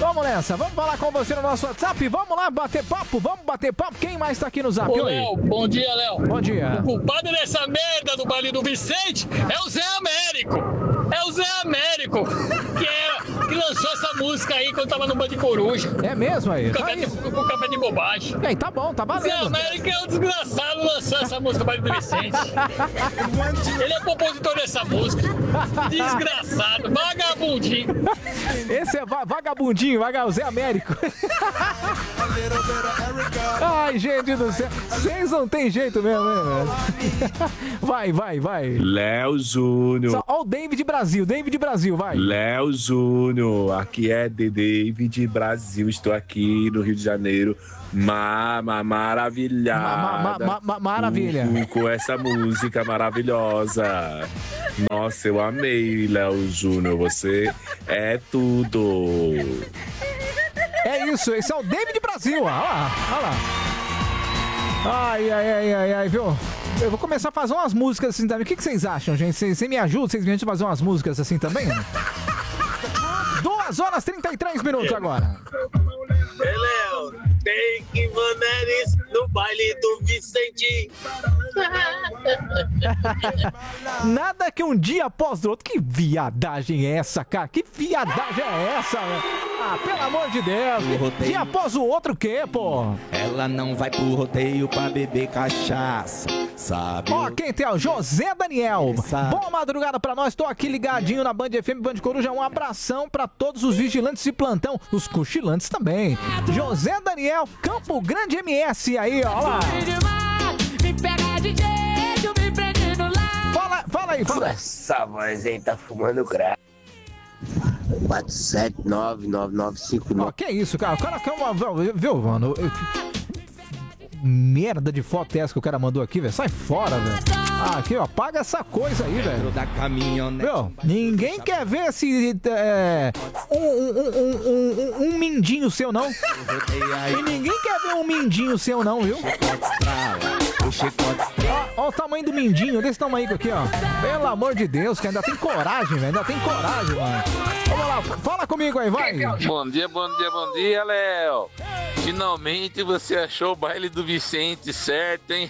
Vamos nessa, vamos falar com você no nosso WhatsApp, vamos lá bater papo, Quem mais tá aqui no Zap? Ô, Léo, bom dia, Léo. Bom dia. O culpado dessa merda do baile do Vicente é o Zé Américo. É o Zé Américo, que lançou essa música aí quando tava no Band de Coruja. É mesmo aí? Com o café de bobagem. E aí, tá bom, tá valendo. Zé Américo é um desgraçado, lançou essa música do baile do Vicente. Ele é compositor dessa música. Desgraçado, vagabundinho. Esse é vagabundinho, o Zé Américo. Ai, gente do céu. Vocês não tem jeito mesmo, né? Vai. Léo Júnior. Ó o David Brasil, vai. Léo Júnior, aqui é de David Brasil, estou aqui no Rio de Janeiro, maravilhada. Maravilha. Com essa música maravilhosa. Nossa, eu amei, Léo Júnior, você é tudo. É isso, esse é o David Brasil, olha lá. Ai, viu? Eu vou começar a fazer umas músicas assim também. O que vocês acham, gente? Vocês me ajudam? Vocês me ajudam a fazer umas músicas assim também? 2h33 agora. Léo, tem que Vaneres no baile do Vicente. Nada que um dia após o outro. Que viadagem é essa, cara? Que viadagem é essa? Ah, pelo amor de Deus. Dia após o outro o quê, pô? Ela não vai pro rodeio pra beber cachaça, sabe? Ó, quem tem? O José Daniel. Boa madrugada pra nós. Tô aqui ligadinho na Band FM, Band Coruja. Um abração pra todos os vigilantes de plantão. Os cochilantes também. José Daniel, Campo Grande MS aí, ó lá. Fala aí. Essa voz aí tá fumando crack. 4799959. Ó, que isso, cara? O cara quer uma... Viu, mano? Merda de foto é essa que o cara mandou aqui, velho? Sai fora, velho. Ah, aqui, ó. Paga essa coisa aí, velho. Meu, ninguém quer ver esse... um mindinho seu, não. E ninguém quer ver um mindinho seu, não, viu? Ó o tamanho do mindinho, desse tamanho aqui, ó. Pelo amor de Deus, que ainda tem coragem, velho. Ainda tem coragem, mano. Vamos lá, fala comigo aí, vai. Bom dia, Léo. Finalmente você achou o baile do Vicente, certo, hein?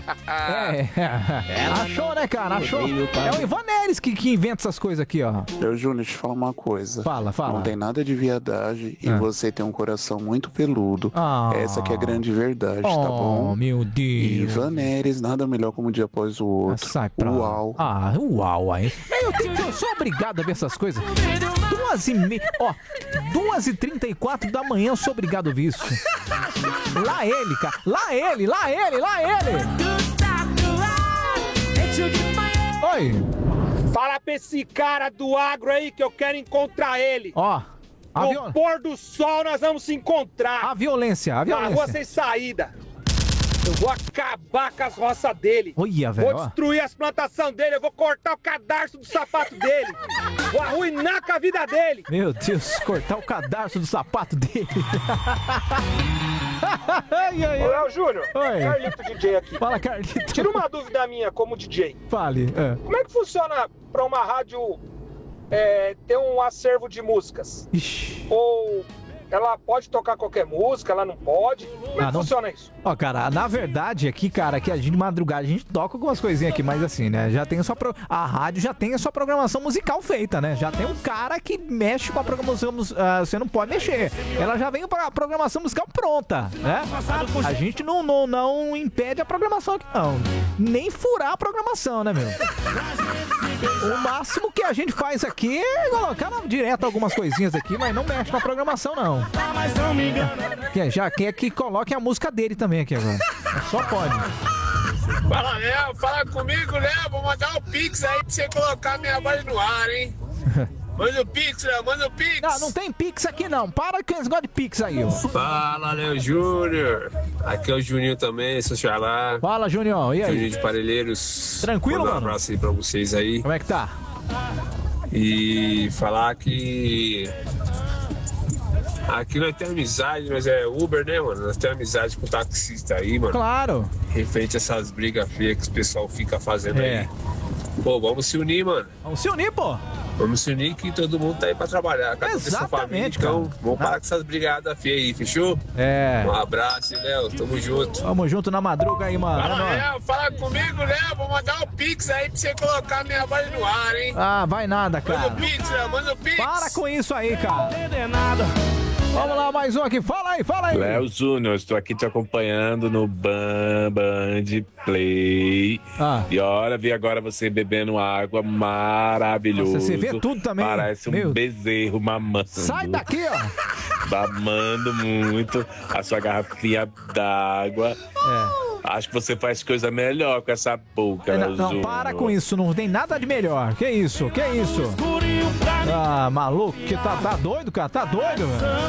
Achou, né, cara? Achou. É o Ivaneres que inventa essas coisas aqui, ó. Léo Júnior, te falar uma coisa. Fala. Não tem nada de viadagem e você tem um coração muito peludo. Essa que é a grande verdade, tá bom? Oh, meu Deus. E Vaneres, nada melhor como um dia após o outro. Sai pra Uau. Lá. Uau aí. Eu sou obrigado a ver essas coisas. 2h34 da manhã eu sou obrigado a ver isso. Lá ele, cara. Lá ele. Oi. Fala pra esse cara do agro aí que eu quero encontrar ele. Ó. No pôr do sol nós vamos se encontrar. A violência. Na rua sem saída. Eu vou acabar com as roças dele. Olha, velho. Vou destruir as plantações dele. Eu vou cortar o cadarço do sapato dele. Vou arruinar com a vida dele. Meu Deus, cortar o cadarço do sapato dele. Ô, Léo Júnior. Oi. Carlito DJ aqui. Fala, Carlito. Tira uma dúvida minha como DJ. Fale. Como é que funciona pra uma rádio ter um acervo de músicas? Ixi. Ou ela pode tocar qualquer música, ela não pode? Como é que funciona isso? Ó, cara, na verdade aqui, cara, que a gente de madrugada a gente toca algumas coisinhas aqui, mas assim, né, já tem a rádio já tem a sua programação musical feita, né, já tem um cara que mexe com a programação, você não pode mexer, ela já vem com a programação musical pronta, né, a gente não impede a programação aqui, não, nem furar a programação, né, meu? O máximo que a gente faz aqui é colocar direto algumas coisinhas aqui, mas não mexe na programação, não. Já quer que coloque a música dele também aqui agora. Só pode. Fala, Léo, fala comigo, Léo. Vou mandar o Pix aí pra você colocar minha voz no ar, hein? Manda o Pix, Léo, manda o Pix. Não tem Pix aqui não. Para com esse negócio de Pix aí, ó. Fala, Léo Júnior. Aqui é o Juninho também, sou Xalá. Fala, Junior. E aí? Juninho de Parelheiros. Tranquilo, mano? mano? Um abraço aí pra vocês aí. Como é que tá? E falar que aqui nós temos amizade, nós é Uber, né, mano? Nós temos amizade com o taxista aí, mano. Claro. Referente a essas brigas feias que o pessoal fica fazendo aí. Pô, vamos se unir, mano. Vamos se unir, pô. Vamos se unir que todo mundo tá aí pra trabalhar. Cada um tem sua família, então vamos parar com essas brigadas feias aí, fechou? É. Um abraço, Léo. Tamo junto. Tamo junto na madruga aí, mano. Fala, Léo. Fala comigo, Léo. Vou mandar o Pix aí pra você colocar minha voz no ar, hein? Ah, vai nada, cara. Manda o Pix, Léo. Manda o Pix. Para com isso aí, cara. Vamos lá, mais um aqui. Fala aí. Léo Júnior, estou aqui te acompanhando no Band Play. E olha, vi agora você bebendo água, maravilhoso. Nossa, você vê tudo também. Parece um bezerro mamando. Sai daqui, ó. Mamando muito a sua garrafinha d'água. Acho que você faz coisa melhor com essa boca, Léo Não, Júnior. para com isso, não tem nada de melhor. Que isso? Ah, maluco, que tá doido, cara? Tá doido,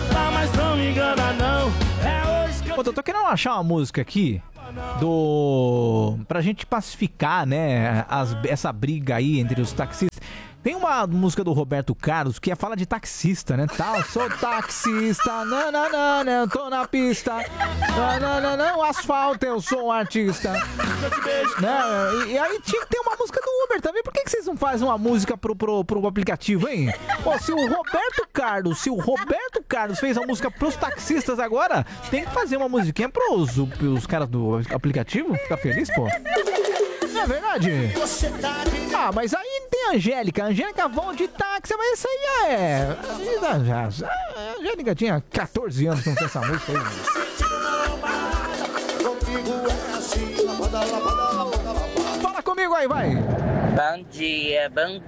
velho? Pô, eu tô querendo achar uma música aqui pra gente pacificar, né, essa briga aí entre os taxistas. Tem uma música do Roberto Carlos que fala de taxista, né? Tá, eu sou taxista, nananana, eu tô na pista, nananana, o asfalto, eu sou um artista. Né? E aí tinha que ter uma música do Uber também. Por que vocês não fazem uma música pro aplicativo, hein? Pô, se o Roberto Carlos fez uma música pros taxistas agora, tem que fazer uma musiquinha pros caras do aplicativo. Fica feliz, pô? Não é verdade? Ah, mas aí tem a Angélica voa de táxi, mas isso aí é... A Angélica tinha 14 anos quando fez essa música aí. Fala comigo aí, vai. Bom dia.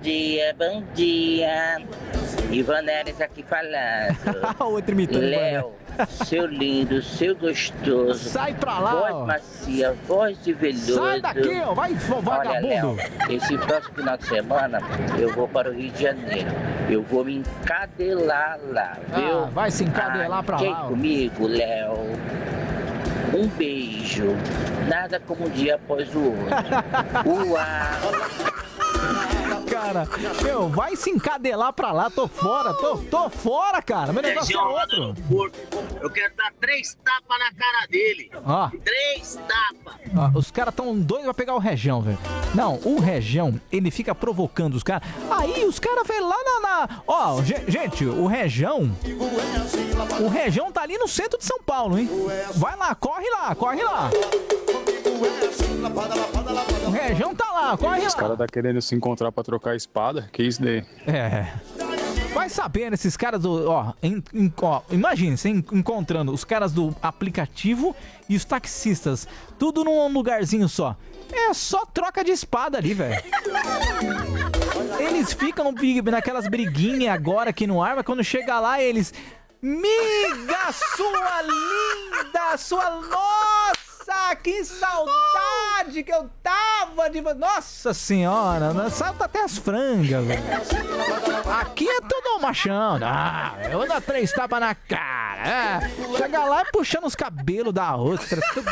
Ivanelis aqui falando. Outro imitando. Léo, seu lindo, seu gostoso. Sai pra lá, voz ó. macia, voz de velhoso. Sai daqui, ó. Vai, vagabundo. Olha, Léo, esse próximo final de semana eu vou para o Rio de Janeiro. Eu vou me encadelar lá, viu? Vai se encadelar pra quem lá, ó. comigo, Léo? Um beijo. Nada como um dia após o outro. Uau! Cara, vai se encadelar pra lá, tô fora, tô fora, cara. Meu negócio é outro. Eu quero dar 3 tapas na cara dele. 3 tapas. Os caras tão doidos pra pegar o Região, velho. Não, o Região, ele fica provocando os caras. Aí os caras, velho, lá Ó, gente, o Região tá ali no centro de São Paulo, hein? Vai lá, corre lá. O Região tá lá, corre lá. Os caras tá querendo se encontrar pra trocar espada? Que isso daí? Vai sabendo, esses caras do... imagine, você encontrando os caras do aplicativo e os taxistas. Tudo num lugarzinho só. É só troca de espada ali, velho. Eles ficam naquelas briguinhas agora aqui no ar, mas quando chega lá, eles... Miga, sua linda, sua... Nossa, que saudade que eu tava de... Nossa senhora, salta até as frangas, velho. Aqui é tudo machão. Eu vou dar 3 tapas na cara. Chega lá puxando os cabelos da outra. Tudo...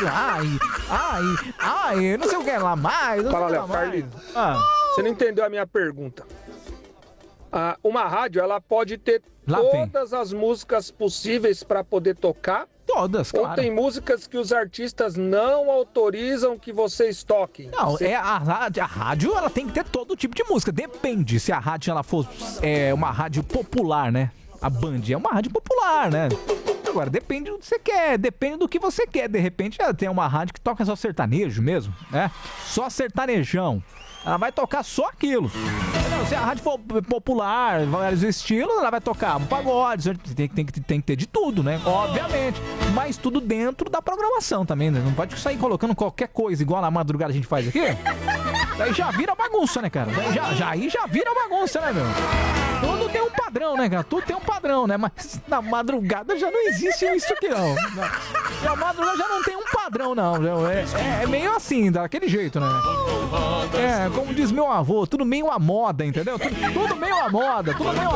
Ai, não sei o que lá mais. Fala, Léo, Carlito. Você não entendeu a minha pergunta. Uma rádio, ela pode ter todas as músicas possíveis para poder tocar? Todas, claro. Ou tem músicas que os artistas não autorizam que vocês toquem? Não, a rádio ela tem que ter todo tipo de música. Depende se a rádio ela for uma rádio popular, né? A Band é uma rádio popular, né? Agora, depende do que você quer, depende do que você quer. De repente, ela tem uma rádio que toca só sertanejo mesmo, né? Só sertanejão. Ela vai tocar só aquilo. Se a rádio for popular, vários estilos, ela vai tocar um pagode, tem que ter de tudo, né? Obviamente. Mas tudo dentro da programação também, né? Não pode sair colocando qualquer coisa, igual na madrugada a gente faz aqui. Daí já vira bagunça, né, cara? Aí já vira bagunça, né, meu? Tudo tem um padrão, né, cara? Tudo tem um padrão, né? Mas na madrugada já não existe isso aqui, não. Na madrugada já não tem um padrão, não. É meio assim, daquele jeito, né? Como diz meu avô, tudo meio à moda, entendeu? Tudo meio à moda.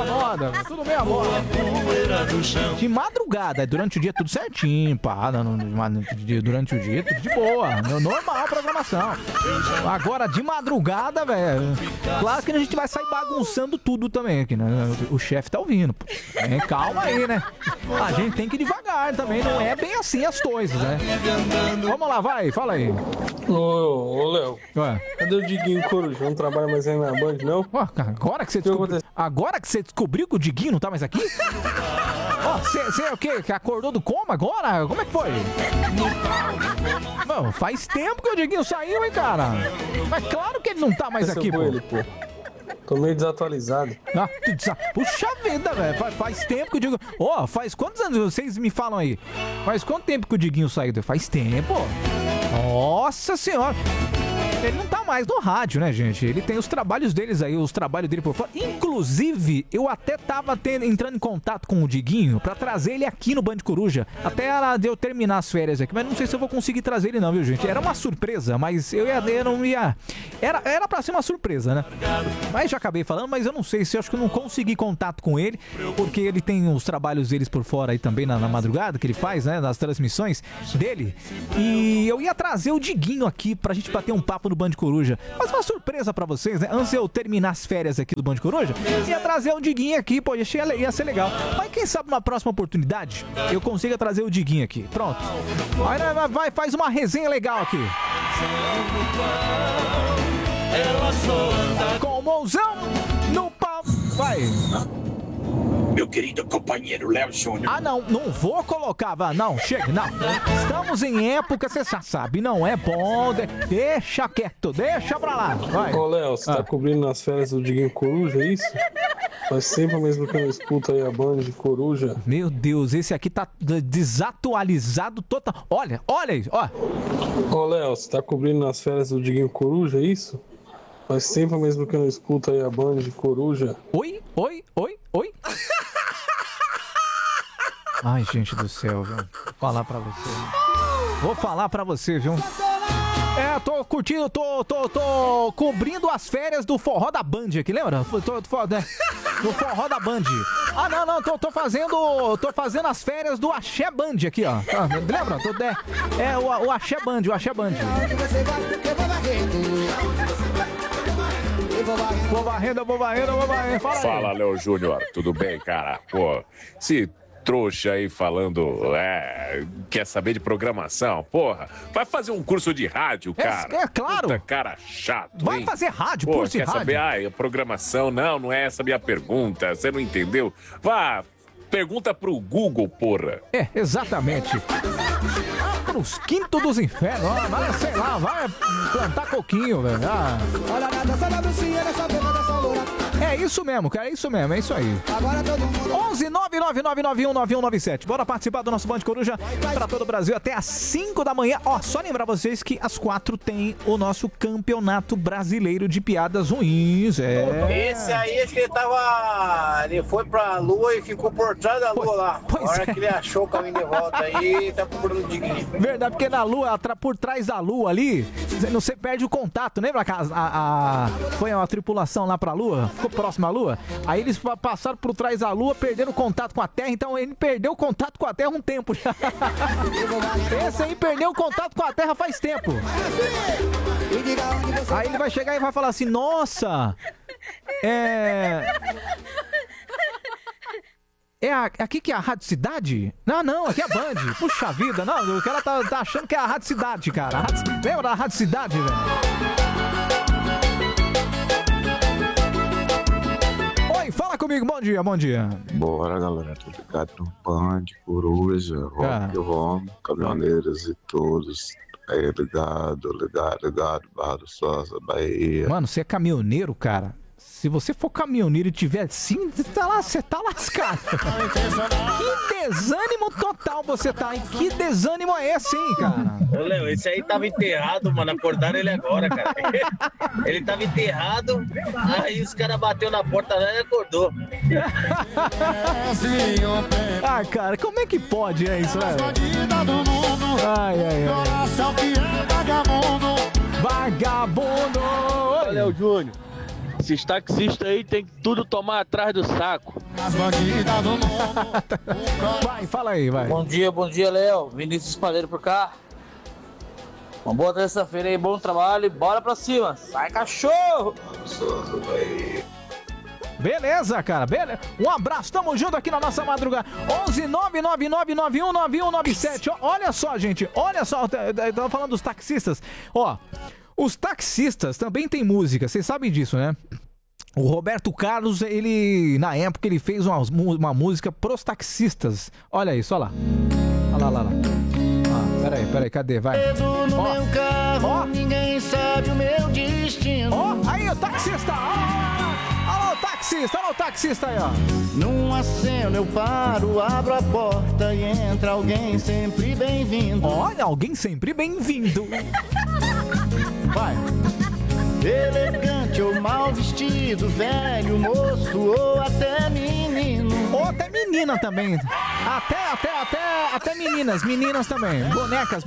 De madrugada, durante o dia tudo certinho, pá. Durante o dia tudo de boa. Normal a programação. Agora, de madrugada, velho, claro que a gente vai sair bagunçando tudo também aqui, né? O chefe tá ouvindo. Calma aí, né? A gente tem que ir devagar também, não é bem assim as coisas, né? Vamos lá, vai, fala aí. Ô, Léo. Cadê o Diguinho Coruja? Não trabalha mais aí na Band, não? Agora que você descobriu. Agora que você descobriu que o Diguinho não tá mais aqui? Você é o quê? Que acordou do coma agora? Como é que foi? Não, faz tempo que o Diguinho saiu, hein, cara? Mas claro que ele não tá mais aqui, pô. Ele, pô. Tô meio desatualizado. Puxa vida, velho. Faz tempo que o Diguinho... faz quantos anos vocês me falam aí? Faz quanto tempo que o Diguinho saiu? Faz tempo. Nossa senhora. Ele não tá mais no rádio, né, gente? Ele tem os trabalhos deles aí, os trabalhos dele por fora. Inclusive, eu até tava entrando em contato com o Diguinho pra trazer ele aqui no Band Coruja. Até era de eu terminar as férias aqui, mas não sei se eu vou conseguir trazer ele não, viu, gente? Era uma surpresa, mas eu não ia... Era pra ser uma surpresa, né? Mas já acabei falando, mas eu não sei se eu acho que eu não consegui contato com ele, porque ele tem os trabalhos deles por fora aí também na madrugada, que ele faz, né? Nas transmissões dele. E eu ia trazer o Diguinho aqui pra gente bater um papo no Band Coruja. Mas uma surpresa pra vocês, né? Antes de eu terminar as férias aqui do Band Coruja, ia trazer o Diguinho aqui, pô, ia ser legal. Mas quem sabe numa próxima oportunidade eu consiga trazer o Diguinho aqui. Pronto. Aí faz uma resenha legal aqui. Com o Mãozão no pau. Vai. Meu querido companheiro Léo Júnior. Não vou colocar, não, chega, não. Estamos em época, você já sabe, não é bom, deixa quieto, deixa pra lá, vai. Ô, Léo, você tá cobrindo nas férias do Diguinho Coruja, é isso? Faz sempre mesmo que eu não escuto aí a Band de Coruja. Meu Deus, esse aqui tá desatualizado total. Olha aí, ó. Ô, Léo, você tá cobrindo nas férias do Diguinho Coruja, é isso? Faz tempo mesmo que eu não escuto aí a Band de Coruja. Oi? Ai, gente do céu, viu? Vou falar pra você, viu? Tô curtindo, tô cobrindo as férias do Forró da Band aqui, lembra? Do Forró da Band. Não, tô fazendo as férias do Axé Band aqui, ó. Lembra? O Axé Band, Vou varrendo. Fala, Léo Júnior, tudo bem, cara? Pô, se trouxa aí falando, quer saber de programação, porra, vai fazer um curso de rádio, cara. É claro. Puta cara chato, vai hein? fazer rádio, Pô, curso de rádio. Quer saber, programação, não é essa a minha pergunta, você não entendeu? Vá, pergunta pro Google, porra. Exatamente. Pros quintos dos infernos, sei lá, vai plantar coquinho, velho. Olha a dança da bruxinha nessa boca dessa loura. É isso mesmo, cara, é isso aí. 11-999919197. Bora participar do nosso Band Coruja pra todo o Brasil até às 5 da manhã. Só lembrar vocês que às 4 tem o nosso Campeonato Brasileiro de Piadas Ruins. Esse aí, acho que ele foi pra Lua e ficou por trás da Lua lá. Na hora que ele achou o caminho de volta aí, tá cobrando Diguinho. Verdade, porque na Lua, por trás da Lua ali, você perde o contato. Lembra que foi uma tripulação lá pra Lua? Ficou próximo à Lua? Aí eles passaram por trás da Lua, perderam o contato com a Terra, então ele perdeu o contato com a Terra um tempo já. Esse aí perdeu o contato com a Terra faz tempo. Aí ele vai chegar e vai falar assim, nossa, aqui que é a Rádio Cidade? Não, aqui é a Band. Puxa vida, não, o cara tá achando que é a Rádio Cidade, cara. Lembra da Rádio Cidade, velho? Oi, fala comigo, bom dia. Bora, galera, tô ligado no Band, Coruja, Rock, caminhoneiros e todos. Aí, ligado, Barra do Sosa, Bahia. Mano, você é caminhoneiro, cara? Se você for caminhoneiro e tiver assim, você tá lascado. Que desânimo total você tá, hein? Que desânimo é esse, hein, cara? Ô, Léo, esse aí tava enterrado, mano. Acordaram ele agora, cara. Ele tava enterrado, aí os caras bateu na porta lá e acordou. Cara, como é que pode, isso, velho? Ai. Vagabundo! Ô, Léo Júnior. Esses taxistas aí tem que tudo tomar atrás do saco. Vai, fala aí, vai. Bom dia, Léo. Vinícius Paleiro por cá. Uma boa terça-feira aí, bom trabalho. Bora pra cima. Sai, cachorro! Beleza, cara, beleza. Um abraço, tamo junto aqui na nossa madrugada. 11-999919197. Olha só, gente, olha só. Eu tava falando dos taxistas. Os taxistas também têm música, vocês sabem disso, né? O Roberto Carlos, na época, ele fez uma música pros taxistas. Olha isso, olha lá. Olha lá. Peraí, cadê? Vai. No meu carro, ninguém sabe o meu destino. Aí, o taxista! Olha o taxista aí, ó. Num aceno eu paro, abro a porta e entra alguém sempre bem-vindo. Olha, alguém sempre bem-vindo. Vai. Elegante ou mal vestido, velho, moço ou até menino. Ou até menina também. Até meninas também. Bonecas